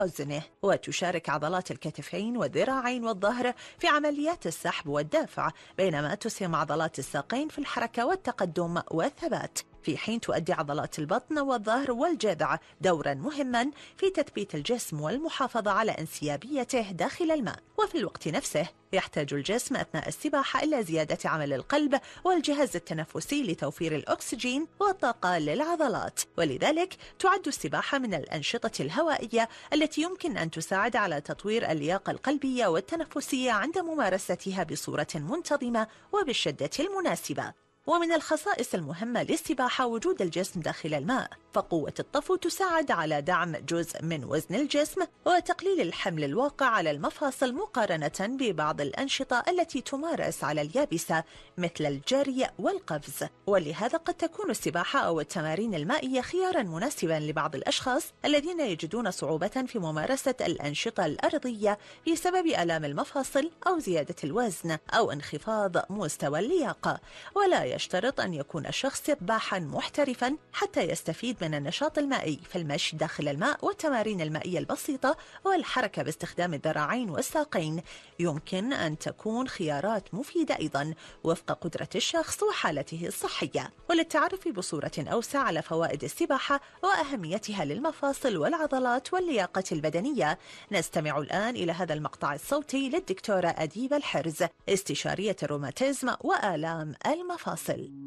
وزنه، وتشارك عضلات الكتفين والذراعين والظهر في عمليات السحب والدفع، بينما تسهم عضلات الساقين في الحركة والتقدم والثبات، في حين تؤدي عضلات البطن والظهر والجذع دورا مهما في تثبيت الجسم والمحافظة على انسيابيته داخل الماء. وفي الوقت نفسه يحتاج الجسم أثناء السباحة إلى زيادة عمل القلب والجهاز التنفسي لتوفير الأكسجين والطاقة للعضلات، ولذلك تعد السباحة من الأنشطة الهوائية التي يمكن أن تساعد على تطوير اللياقة القلبية والتنفسية عند ممارستها بصورة منتظمة وبالشدة المناسبة. ومن الخصائص المهمة للسباحة وجود الجسم داخل الماء، فقوة الطفو تساعد على دعم جزء من وزن الجسم وتقليل الحمل الواقع على المفاصل مقارنة ببعض الأنشطة التي تمارس على اليابسة مثل الجري والقفز. ولهذا قد تكون السباحة أو التمارين المائية خيارا مناسبا لبعض الأشخاص الذين يجدون صعوبة في ممارسة الأنشطة الأرضية بسبب آلام المفاصل أو زيادة الوزن أو انخفاض مستوى اللياقة. ولا يشترط أن يكون الشخص سباحا محترفا حتى يستفيد من النشاط المائي، فالمشي داخل الماء والتمارين المائية البسيطة والحركة باستخدام الذراعين والساقين يمكن أن تكون خيارات مفيدة أيضا وفق قدرة الشخص وحالته الصحية. وللتعرف بصورة أوسع على فوائد السباحة وأهميتها للمفاصل والعضلات واللياقة البدنية، نستمع الآن إلى هذا المقطع الصوتي للدكتورة أديبة الحرز، استشارية الروماتيزم وآلام المفاصل.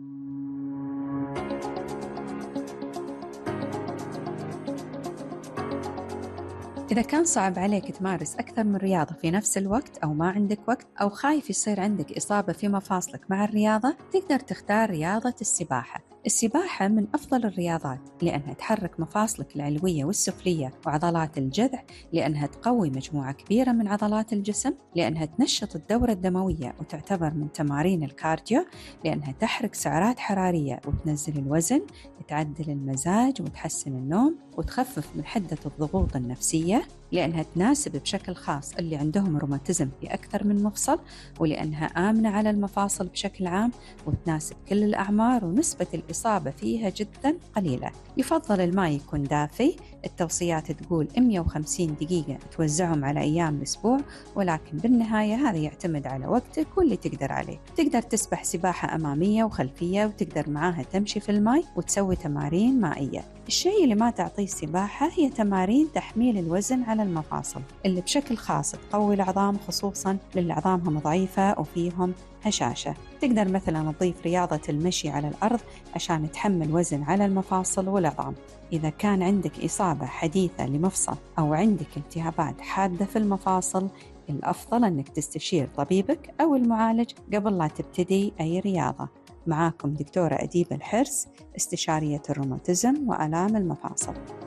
إذا كان صعب عليك تمارس أكثر من رياضة في نفس الوقت، أو ما عندك وقت، أو خايف يصير عندك إصابة في مفاصلك مع الرياضة، تقدر تختار رياضة السباحة. السباحة من أفضل الرياضات لأنها تحرك مفاصلك العلوية والسفلية وعضلات الجذع، لأنها تقوي مجموعة كبيرة من عضلات الجسم، لأنها تنشط الدورة الدموية وتعتبر من تمارين الكارديو، لأنها تحرق سعرات حرارية وتنزل الوزن، تعدل المزاج وتحسن النوم وتخفف من حدة الضغوط النفسية، لأنها تناسب بشكل خاص اللي عندهم روماتيزم في أكثر من مفصل، ولأنها آمنة على المفاصل بشكل عام وتناسب كل الأعمار، ونسبة الإصابة فيها جدا قليلة. يفضل الماء يكون دافي، التوصيات تقول 150 دقيقة توزعهم على أيام الأسبوع، ولكن بالنهاية هذا يعتمد على وقتك واللي تقدر عليه. تقدر تسبح سباحة أمامية وخلفية وتقدر معاها تمشي في الماء وتسوي تمارين مائية. الشيء اللي ما تعطيه السباحة هي تمارين تحميل الوزن على المفاصل اللي بشكل خاص تقوي العظام، خصوصا للي عظامهم ضعيفة وفيهم هشاشة. تقدر مثلا تضيف رياضة المشي على الأرض عشان تحمل وزن على المفاصل والعظام. إذا كان عندك إصابة حديثة لمفصل أو عندك التهابات حادة في المفاصل، الأفضل أنك تستشير طبيبك أو المعالج قبل لا تبتدي أي رياضة. معاكم دكتورة أديبة الحرز، استشارية الروماتيزم وآلام المفاصل.